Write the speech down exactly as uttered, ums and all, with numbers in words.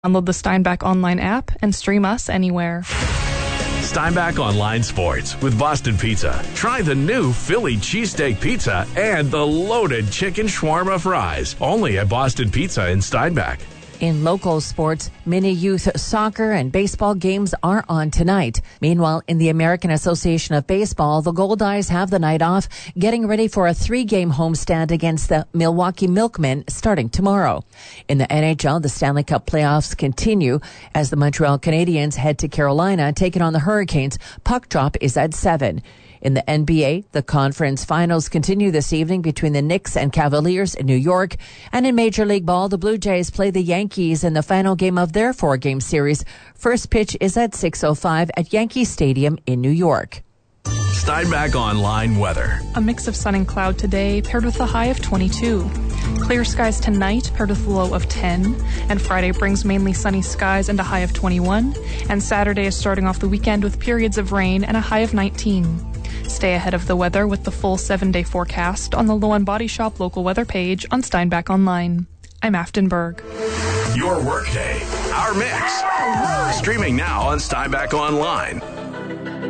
Download the Steinbach Online app and stream us anywhere. Steinbach Online Sports with Boston Pizza. Try the new Philly cheesesteak pizza and the loaded chicken shawarma fries. Only at Boston Pizza in Steinbach. In local sports, mini youth soccer and baseball games are on tonight. Meanwhile, in the American Association of Baseball, the Goldeyes have the night off, getting ready for a three-game homestand against the Milwaukee Milkmen starting tomorrow. In the N H L, the Stanley Cup playoffs continue as the Montreal Canadiens head to Carolina, taking on the Hurricanes. Puck drop is at seven. In the N B A, the conference finals continue this evening between the Knicks and Cavaliers in New York. And in Major League Ball, the Blue Jays play the Yankees in the final game of their four-game series. First pitch is at six oh five at Yankee Stadium in New York. Steinbach Online weather. A mix of sun and cloud today, paired with a high of twenty-two. Clear skies tonight, paired with a low of ten. And Friday brings mainly sunny skies and a high of twenty-one. And Saturday is starting off the weekend with periods of rain and a high of nineteen. Stay ahead of the weather with the full seven-day forecast on the Low and Body Shop local weather page on Steinbach Online. I'm Afton Berg. Your workday, our mix. Streaming now on Steinbach Online.